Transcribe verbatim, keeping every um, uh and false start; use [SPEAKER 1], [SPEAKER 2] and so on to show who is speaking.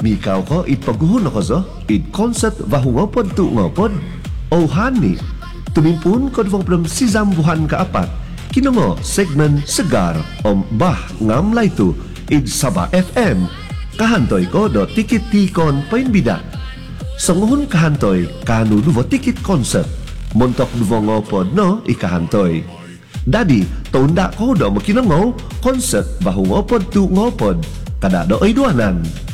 [SPEAKER 1] Mikaw ko ipaguhon ako zo, id concert bahungopod tu ngopod. O hani, tumimpun ko dvong si zambuhan kaapat, kinungo segmen segar om bah ngam laytu, id Saba F M, kahantoy ko do tikit tikon painbida. Sanguhon kahantoy, kanu duvo tikit concert, montok duvo ngopod no ikahantoy. Dadi, tunda ko do makinungo, concert bahungopod tu ngopod, kada do ay duanan.